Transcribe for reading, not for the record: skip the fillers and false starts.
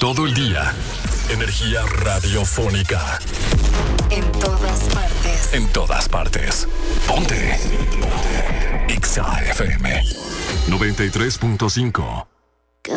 todo el día. Energía radiofónica. En todas partes. En todas partes. Ponte. Ponte. Exa FM 93.5.